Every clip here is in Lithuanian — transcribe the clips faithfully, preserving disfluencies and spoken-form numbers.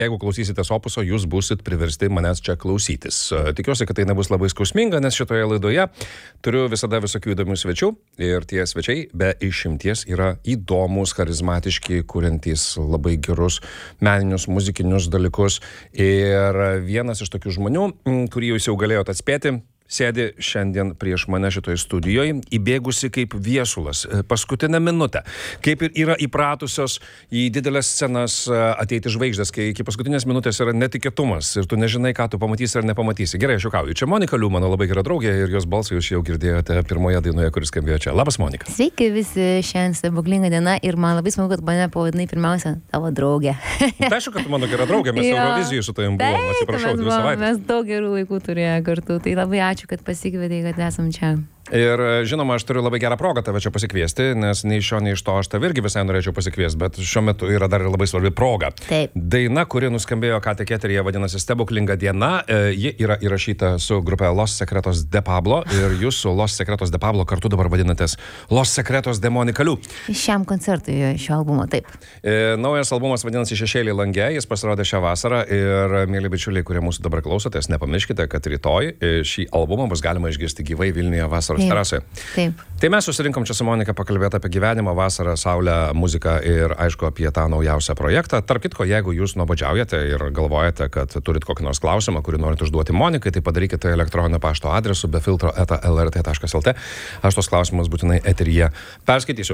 jeigu klausysitės opuso, jūs busit priversti manęs čia klausytis. Tikiuosi, kad tai nebus labai skausminga, nes šitoje laidoje turiu visada visokių įdomių svečių ir tie svečiai be išimties yra įdomus, charizmatiški, kuriantys labai gerus meninius, muzikinius dalykus. Ir vienas iš tokių žmonių, kurį jūs jau galėjote atspėti, sėdi šiandien prieš mane šitoje studijoje, įbėgusi kaip viesulas, paskutinę minutę, kaip ir yra įpratusios į didelės scenas ateiti žvaigždės, kai iki paskutinės minutės yra netikėtumas ir tu nežinai, ką tu pamatysi ar nepamatysi. Gerai, aš juokauju. Čia Monika Liu, mano labai gera draugė, ir jos balsą jūs jau girdėjote pirmoje dainoje, kuris skambėjo čia. Labas, Monika. Sveiki visi, šiandien stebuklinga diena ir man labai smagu, kad mane pavadinai pirmiausia tavo draugė. Tai aišku, kad tu mano gera draugė, mes Eurovizijai su tavim buvom, atsiprašau, dvi savaitės. Mes daug gerų laikų turėjome kartu, tai labai ačiū, kad pasikvietei, kad esam čia. Ir žinoma, aš turiu labai gerą progą tave čia pasikviesti, nes nei iš šio, nei iš to aš tave irgi visai norėčiau pasikviesti, bet šiuo metu yra dar ir labai svarbi proga. Taip. Daina, kuri nuskambėjo ką tik eteryje, vadinasi Stebuklinga diena, ji yra įrašyta su grupe Los Secretos de Pablo ir jūs su Los Secretos de Pablo kartu dabar vadinatės Los Secretos de Monika Liu. Šiam koncertui šio albumo, taip. E, naujas albumas vadinasi Šešėliai lange, jis pasirodė šią vasarą ir, mėly bičiuliai, kurie mūsų dabar klausotės, nepamirškite, kad rytoj šį albumą bus galima išgirsti gyvai Vilniuje vasaros terasoje. Taip. Tai mes susirinkom čia su Monika pakalbėti apie gyvenimą, vasarą, saulę, muziką ir, aišku, apie tą naujausią projektą. Tarp kitko, jeigu jūs nuobodžiaujate ir galvojate, kad turit kokį nors klausimą, kurį norite užduoti Monikai, tai padarykite elektroninio pašto adresu befiltro eta lrt taškas lt. Aš tos klausimus būtinai eteryje perskaitysiu.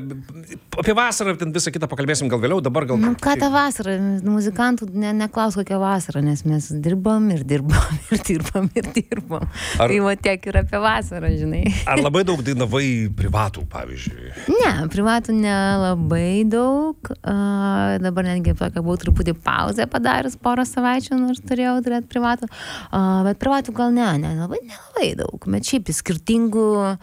Apie vasarą ten visą kitą pakalbėsim gal vėliau, dabar gal... Nu, ką ta vasara? Muzikantų ne, neklaus kokią vasarą, nes mes dirbam ir dirbam ir dirbam ir dirbam. Ar... Tai va tiek ir apie vasarą, žinai. Ar labai daug dainavai privatų, pavyzdžiui? Ne, privatų nelabai daug. Uh, dabar netgi tokia buvau truputį pauzę padarius porą savaičių, nors turėjau turėti privatų. Uh, bet privatų gal ne, ne, labai, nelabai daug. Bet šiaip skirtingų,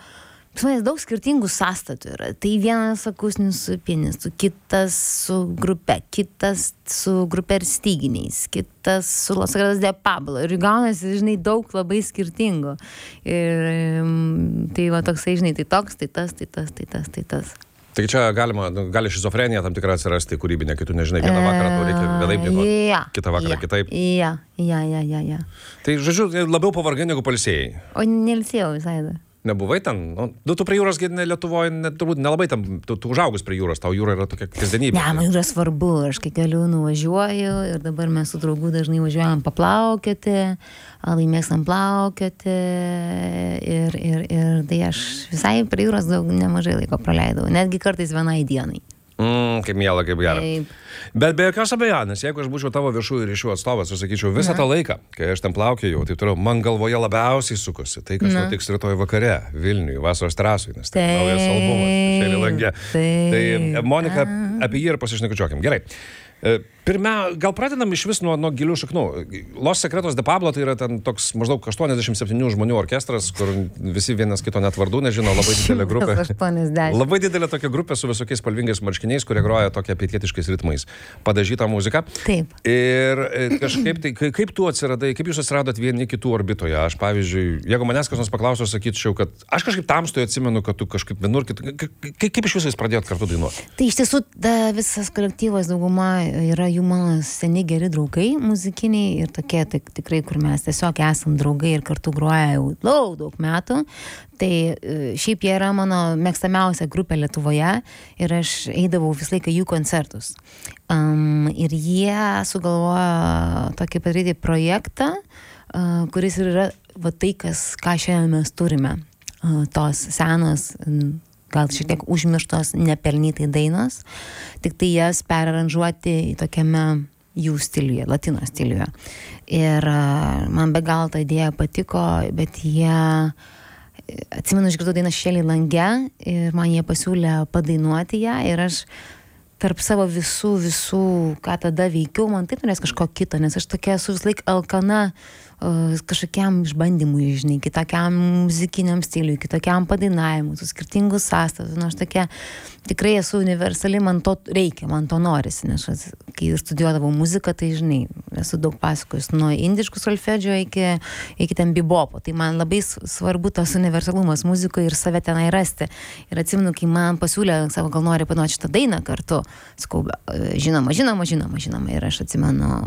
daug skirtingų sąstatų yra. Tai vienas akustinis su pianistu, kitas su grupe, kitas su grupe ir styginiais, kitas su Los Secretos de Pablo. Ir gaunasi, žinai, daug labai skirtingų. Ir tai va toksai, žinai, tai toks, tai tas, tai tas, tai tas, tai tas. Tai čia galima, gali šizofrenija tam tikrą atsirasti kūrybinė, kai tu nežinai, vieną vakarą tau reikia vienaip dainuoti, ja, kitą vakarą ja, kitaip. Ja, ja, ja, ja, ja. Tai, žodžiu, labiau pavargai negu pailsėjai. O neilsėjau visai dar. Nebuvai ten? Nu, tu prie jūros, Lietuvoje, ne, turbūt nelabai tam, tu, tu užaugus prie jūros, tau jūra yra tokia kasdienybė. Ne, man jūra svarbu, aš kai galiu nuvažiuoju ir dabar mes su draugu dažnai važiuojam paplaukioti, labai mėgstam plaukioti ir, ir, ir tai aš visai prie jūros daug nemažai laiko praleidau, netgi kartais vienai dienai. Mm, kaip miela, kaip gera. Taip. Bet be jokios abejonės, jeigu aš būčiau tavo viešųjų ryšių atstovas, aš sakyčiau, visą Na. tą laiką, kai aš ten plaukėjau, tai turiu, man galvoje labiausiai sukosi tai, kas Na. nutiks rytoj vakare Vilniuje, vasaros terasui, nes tai naujas albumas, Šešėliai lange. Tai, Monika, apie jį ir pasišnekučiuokim. Gerai. Pirmia, gal pradedam iš vis nuo, nuo gilių šaknų. Los Secretos de Pablo tai yra ten toks maždaug aštuoniasdešimt septynių žmonių orkestras, kur visi vienas kito net vardų nežino, labai didelė grupė. aštuoniasdešimt Labai didelė tokia grupė su visokiais spalvingais marškiniais, kurie groja tokia pietietiškais ritmais. Padažyta muzika. Taip. Ir kažkaip tai, kaip tu atsiradai, kaip jūs atsiradot vieni kitų orbitoje? Aš, pavyzdžiui, jeigu manęs kas nors paklaustų, sakyčiau, kad aš kažkaip tamstoje atsimenu, kad tu kažkaip vienur kitų. Kaip iš visais pradėjot kartu dainuoti? Tai iš tiesų da, visas kolektyvas dauguma yra jų mano seni geri draugai muzikiniai ir tokie tai, tikrai, kur mes tiesiog esam draugai ir kartu groja jau daug, daug metų. Tai šiaip jie yra mano mėgstamiausia grupė Lietuvoje ir aš eidavau visą laiką jų koncertus. Um, ir jie sugalvojo tokį padaryti projektą, uh, kuris yra va tai, kas, ką šiandien mes turime. Uh, tos senos gal šiek tiek užmirštos nepelnytai dainos, tik tai jas peraranžuoti į tokiame jų stiliuje, latino stiliuje. Ir man be galo ta idėja patiko, bet jie, atsimenu, išgirdau dainą Šešėliai lange ir man jie pasiūlė padainuoti ją ir aš tarp savo visų, visų, ką tada veikiau, man taip norės kažko kito, nes aš tokia esu vis laik alkana kažkokiam išbandymui, žinai, kitokiam muzikiniam stiliui, kitokiam padainavimui, su skirtingų sąstatų. Nu, aš tokia tikrai esu universali, man to reikia, man to norisi, nes aš, kai studijuodavau muziką, tai, žinai, esu daug pasakojus nuo indiškų solfedžio iki, iki ten bibopo. Tai man labai svarbu tas universalumas muzikoje ir save tenai rasti. Ir atsimenu, kai man pasiūlė, savo, gal nori panuoti šitą dainą kartu, sakau, žinoma, žinoma, žinoma, žinoma. Ir aš atsimenu,